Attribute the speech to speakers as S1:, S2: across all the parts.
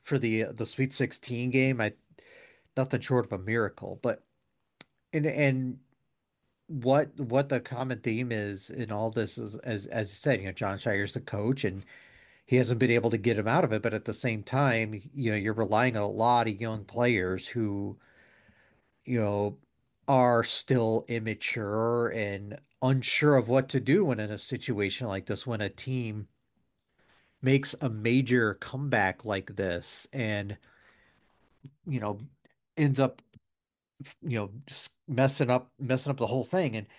S1: for the Sweet 16 game. I Nothing short of a miracle. But and what the common theme is in all this is, as you said, John Shire's the coach and he hasn't been able to get him out of it. But at the same time, you're relying on a lot of young players who, you know, are still immature and unsure of what to do when in a situation like this, when a team makes a major comeback like this and, you know, ends up, just messing up the whole thing. And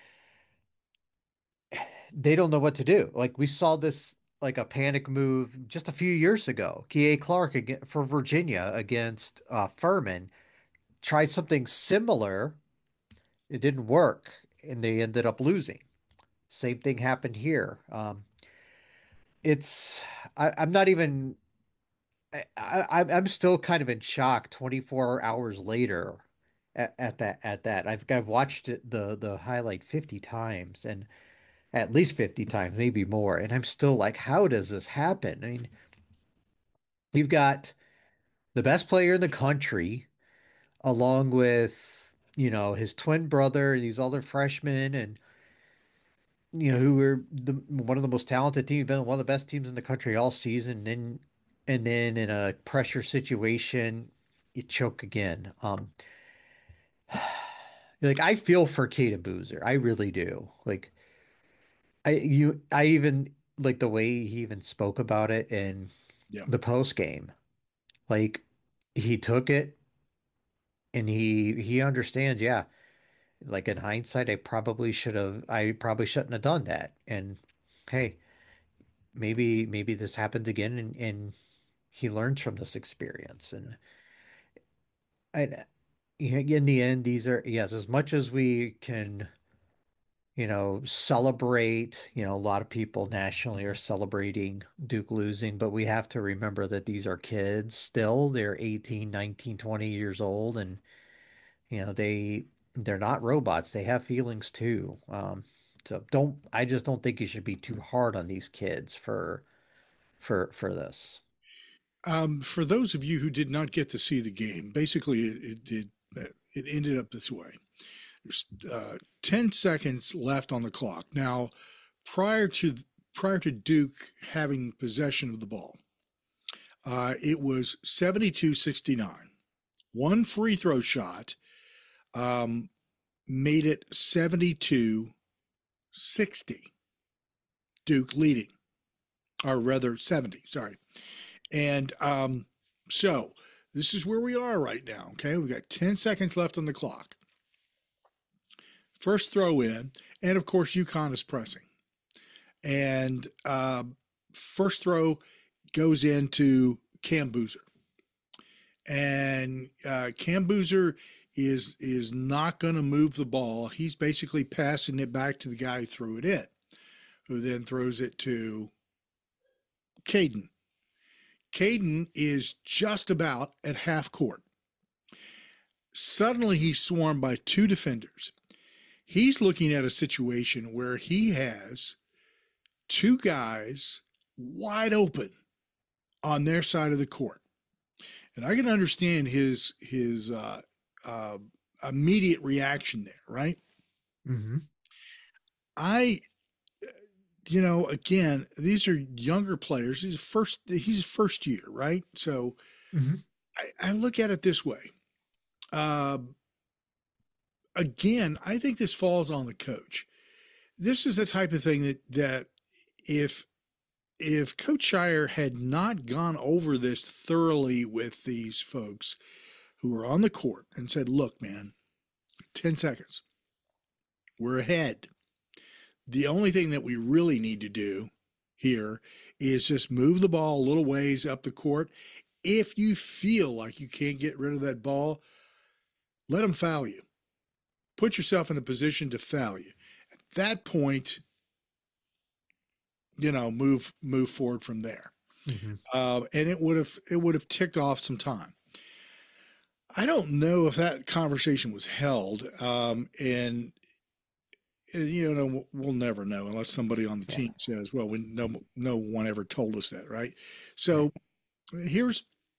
S1: they don't know what to do. Like we saw this like a panic move just a few years ago. K.A. Clark for Virginia against Furman tried something similar. It didn't work, and they ended up losing. Same thing happened here. It's I'm not even I'm still kind of in shock 24 hours later at that. I've watched the highlight 50 times and at least 50 times, maybe more. And I'm still like, how does this happen? I mean, you've got the best player in the country, along with, his twin brother, these other freshmen, and, who were one of the most talented teams, been one of the best teams in the country all season. And then in a pressure situation, you choke again. Like I feel for Caden Boozer. I really do. Like I even like the way he even spoke about it in
S2: Yeah.
S1: the post game. Like he took it and he understands, yeah. Like in hindsight, I probably shouldn't have done that. And hey, maybe this happens again and he learns from this experience. And I in the end, these are, yes, as much as we can, celebrate, a lot of people nationally are celebrating Duke losing, but we have to remember that these are kids still. They're 18, 19, 20 years old, and they're not robots. They have feelings too. So I just don't think you should be too hard on these kids for this.
S2: For those of you who did not get to see the game, basically it ended up this way. There's 10 seconds left on the clock. Now, prior to prior to Duke having possession of the ball, it was 72-69. One free throw shot um, made it 72-60. Duke leading, or rather 70. Sorry. And so this is where we are right now. Okay, we've got 10 seconds left on the clock. First throw in, and of course UConn is pressing. And first throw goes into Cam Boozer, and Cam Boozer is not going to move the ball. He's basically passing it back to the guy who threw it in, who then throws it to Caden. Caden is just about at half court. Suddenly, he's swarmed by two defenders. He's looking at a situation where he has two guys wide open on their side of the court, and I can understand his immediate reaction there, right?
S1: Hmm.
S2: I, again, these are younger players. He's first year, right? So
S1: Hmm.
S2: I look at it this way. Uh, Again, I think this falls on the coach. This is the type of thing that if Coach Shire had not gone over this thoroughly with these folks who were on the court and said, "Look, man, 10 seconds. We're ahead. The only thing that we really need to do here is just move the ball a little ways up the court. If you feel like you can't get rid of that ball, let them foul you. Put yourself in a position to foul you. At that point, move forward from there."
S1: Hmm.
S2: And it would have ticked off some time. I don't know if that conversation was held, and we'll never know unless somebody on the
S1: Yeah.
S2: team says, "Well, no one ever told us that," right?
S1: Right.
S2: So here's